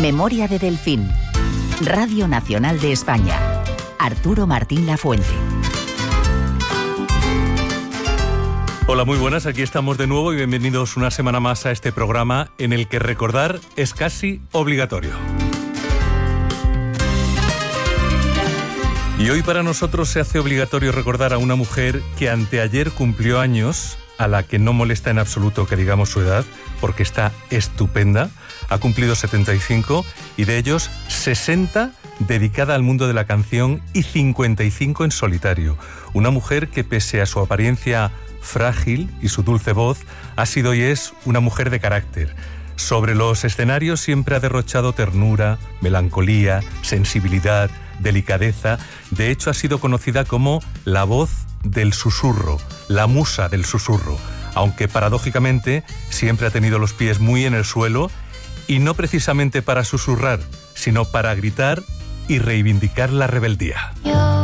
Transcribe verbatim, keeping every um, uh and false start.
Memoria de Delfín. Radio Nacional de España. Arturo Martín Lafuente. Hola, muy buenas, aquí estamos de nuevo y bienvenidos una semana más a este programa en el que recordar es casi obligatorio. Y hoy para nosotros se hace obligatorio recordar a una mujer que anteayer cumplió años, a la que no molesta en absoluto que digamos su edad, porque está estupenda. Ha cumplido setenta y cinco y de ellos sesenta dedicada al mundo de la canción y cincuenta y cinco en solitario. Una mujer que pese a su apariencia frágil y su dulce voz, ha sido y es una mujer de carácter. Sobre los escenarios siempre ha derrochado ternura, melancolía, sensibilidad, delicadeza. De hecho, ha sido conocida como la voz del susurro, la musa del susurro, aunque paradójicamente siempre ha tenido los pies muy en el suelo y no precisamente para susurrar, sino para gritar y reivindicar la rebeldía. Yo